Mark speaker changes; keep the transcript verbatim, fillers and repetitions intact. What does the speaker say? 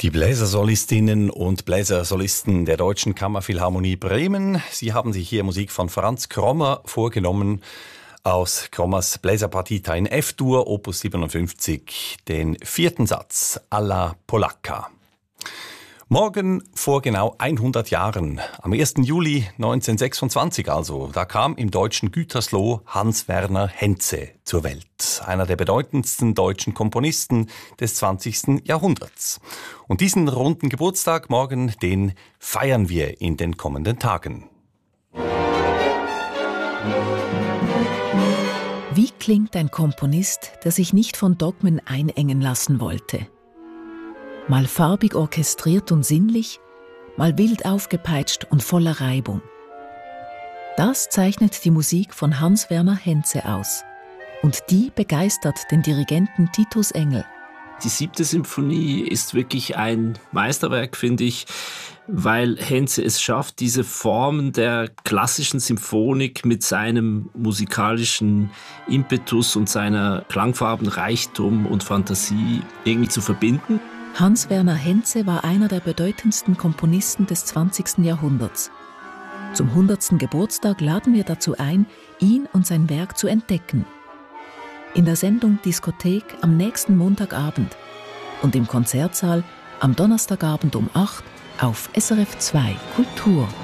Speaker 1: Die Bläsersolistinnen und Bläsersolisten der Deutschen Kammerphilharmonie Bremen. Sie haben sich hier Musik von Franz Krommer vorgenommen aus Krommers Bläserpartita in F-Dur, Opus siebenundfünfzig, den vierten Satz alla Polacca. Morgen vor genau hundert Jahren, am ersten Juli neunzehnhundertsechsundzwanzig also, da kam im deutschen Gütersloh Hans Werner Henze zur Welt. Einer der bedeutendsten deutschen Komponisten des zwanzigsten Jahrhunderts. Und diesen runden Geburtstag morgen, den feiern wir in den kommenden Tagen.
Speaker 2: Wie klingt ein Komponist, der sich nicht von Dogmen einengen lassen wollte? Mal farbig orchestriert und sinnlich, mal wild aufgepeitscht und voller Reibung. Das zeichnet die Musik von Hans Werner Henze aus. Und die begeistert den Dirigenten Titus Engel.
Speaker 3: Die siebte Symphonie ist wirklich ein Meisterwerk, finde ich, weil Henze es schafft, diese Formen der klassischen Symphonik mit seinem musikalischen Impetus und seiner Klangfarbenreichtum und Fantasie irgendwie zu verbinden.
Speaker 2: Hans Werner Henze war einer der bedeutendsten Komponisten des zwanzigsten Jahrhunderts. Zum hundertsten Geburtstag laden wir dazu ein, ihn und sein Werk zu entdecken. In der Sendung Diskothek am nächsten Montagabend und im Konzertsaal am Donnerstagabend um acht auf S R F zwei Kultur.